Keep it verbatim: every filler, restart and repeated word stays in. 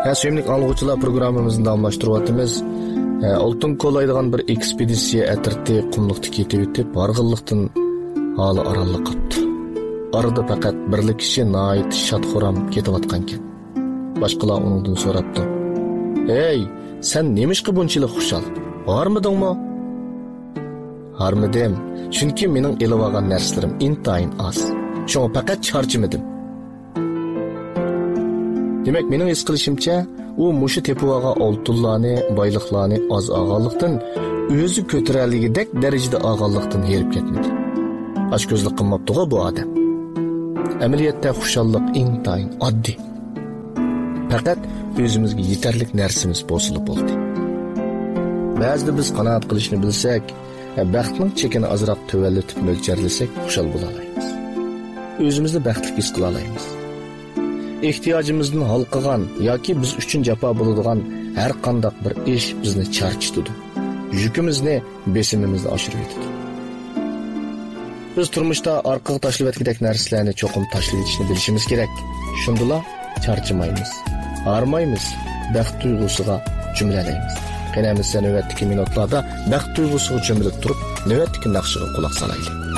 Ya suyumlik anlıqçılar programımızın davamlaştırıvatımız. Oltun kolaydigan bir ekspedisiya atirti qumluqda ketib o'tib, barg'inliqdan hali aralliq qapti. Arada faqat birlik kishi nayt shadxoram ketayotganken. Boshqalar uningdan so'rabdi. "Ey, sen nemishqa bunchalik xushal? Bormidingmi?" "Harmidim, chunki mening elib olgan narsalarim intayin az. Shunga faqat charchimadim." Demek mening his qilishimcha, u mushu tepuvaga oltunlarni, boyliqlarni az og'anliqdan o'zi ko'tararligidek darajada og'anliqdan herib ketmadi. Ochko'zlik qilmabdi-ku bu odam. Amaliyotda xushallik intayin oddiy. Faqat o'zimizga yetarlik narsamiz bo'lsa bo'ldi. Ba'zida biz qanoat qilishni bilsak, baxtning chekini azroq tuvallatib mo'ljarlasak, xushal bo'la olamiz. O'zimizni baxtli his qila olamiz. Ehtiyojimizdan halqagan yoki biz uchun jafo bo'ladigan har qanday bir ish bizni charchitadi. Yukimizni, besimimizni oshirib yetadi. Biz turmushda orqaga tashlab etgidek narsalarni cho'qim tashlab etishni bilishimiz kerak. Shundala charchamaymiz, armaymiz, baxt tuyg'usiga jumlalaymiz. Qanamiz navbatdagi minutlarda baxt tuyg'usiga jumlab turib, navbatdagi naqshiga quloq solaylik.